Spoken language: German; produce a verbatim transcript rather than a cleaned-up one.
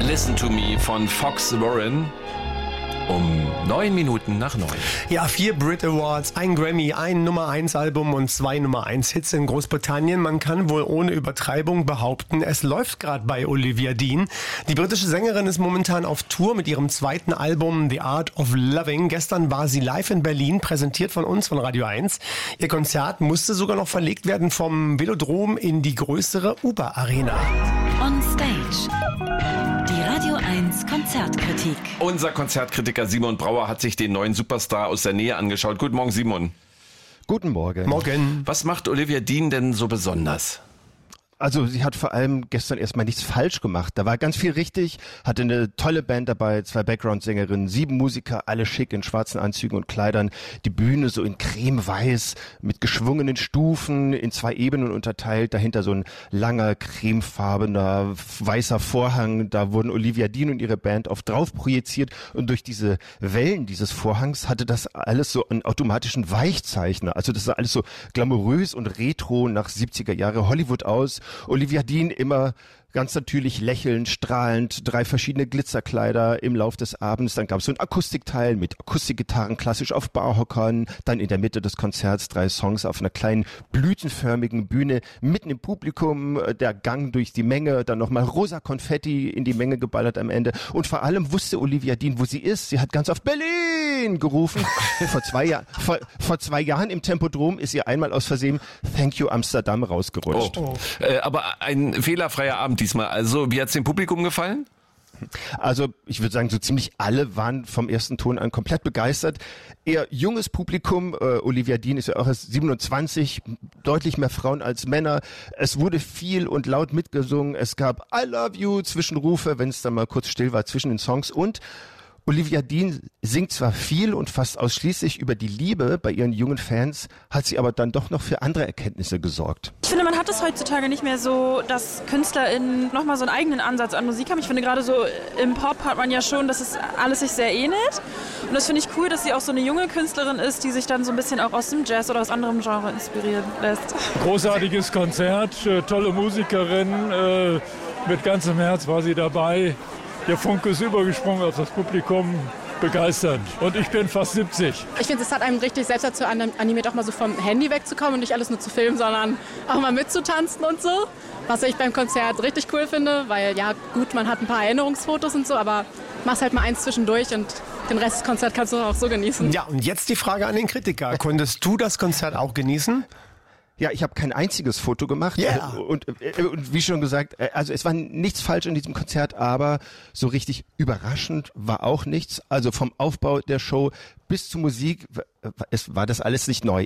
Listen to Me von Fox Warren. Um neun Minuten nach neun. Ja, vier Brit Awards, ein Grammy, ein Nummer eins Album und zwei Nummer eins Hits in Großbritannien. Man kann wohl ohne Übertreibung behaupten, es läuft gerade bei Olivia Dean. Die britische Sängerin ist momentan auf Tour mit ihrem zweiten Album The Art of Loving. Gestern war sie live in Berlin, präsentiert von uns, von Radio eins. Ihr Konzert musste sogar noch verlegt werden vom Velodrom in die größere Uber Arena. On Stage. Die Radio eins Konzertkritik. Unser Konzertkritiker Simon Brauer hat sich den neuen Superstar aus der Nähe angeschaut. Guten Morgen, Simon. Guten Morgen. Morgen. Was macht Olivia Dean denn so besonders? Also sie hat vor allem gestern erstmal nichts falsch gemacht. Da war ganz viel richtig, hatte eine tolle Band dabei, zwei Background-Sängerinnen, sieben Musiker, alle schick in schwarzen Anzügen und Kleidern. Die Bühne so in cremeweiß mit geschwungenen Stufen, in zwei Ebenen unterteilt. Dahinter so ein langer, cremefarbener, weißer Vorhang. Da wurden Olivia Dean und ihre Band auf drauf projiziert. Und durch diese Wellen dieses Vorhangs hatte das alles so einen automatischen Weichzeichner. Also das sah alles so glamourös und retro nach siebziger Jahre Hollywood aus. Olivia Dean immer ganz natürlich lächelnd, strahlend, drei verschiedene Glitzerkleider im Lauf des Abends. Dann gab es so ein Akustikteil mit Akustikgitarren, klassisch auf Barhockern. Dann in der Mitte des Konzerts drei Songs auf einer kleinen blütenförmigen Bühne mitten im Publikum. Der Gang durch die Menge, dann nochmal rosa Konfetti in die Menge geballert am Ende. Und vor allem wusste Olivia Dean, wo sie ist. Sie hat ganz auf Berlin gerufen. vor, zwei Jahr, vor, vor zwei Jahren im Tempodrom ist ihr einmal aus Versehen Thank You Amsterdam rausgerutscht. Oh. Äh, aber ein fehlerfreier Abend diesmal. Also, wie hat's dem Publikum gefallen? Also ich würde sagen, so ziemlich alle waren vom ersten Ton an komplett begeistert. Eher junges Publikum, äh, Olivia Dean ist ja auch erst siebenundzwanzig, deutlich mehr Frauen als Männer. Es wurde viel und laut mitgesungen. Es gab I love you Zwischenrufe, wenn es dann mal kurz still war zwischen den Songs. Und Olivia Dean singt zwar viel und fast ausschließlich über die Liebe bei ihren jungen Fans, hat sie aber dann doch noch für andere Erkenntnisse gesorgt. Ich finde, man hat es heutzutage nicht mehr so, dass KünstlerInnen nochmal so einen eigenen Ansatz an Musik haben. Ich finde, gerade so im Pop hat man ja schon, dass es alles sich sehr ähnelt. Und das finde ich cool, dass sie auch so eine junge Künstlerin ist, die sich dann so ein bisschen auch aus dem Jazz oder aus anderem Genre inspirieren lässt. Großartiges Konzert, äh, tolle Musikerin, äh, mit ganzem Herz war sie dabei. Der Funke ist übergesprungen auf das Publikum, begeistert. Und ich bin fast siebzig. Ich finde, es hat einem richtig selbst dazu animiert, auch mal so vom Handy wegzukommen und nicht alles nur zu filmen, sondern auch mal mitzutanzen und so. Was ich beim Konzert richtig cool finde, weil ja gut, man hat ein paar Erinnerungsfotos und so, aber machst halt mal eins zwischendurch und den Rest des Konzerts kannst du auch so genießen. Ja, und jetzt die Frage an den Kritiker. Konntest du das Konzert auch genießen? Ja, ich habe kein einziges Foto gemacht. Yeah. Und, und, und wie schon gesagt, also es war nichts falsch in diesem Konzert, aber so richtig überraschend war auch nichts. Also vom Aufbau der Show bis zur Musik, es war das alles nicht neu.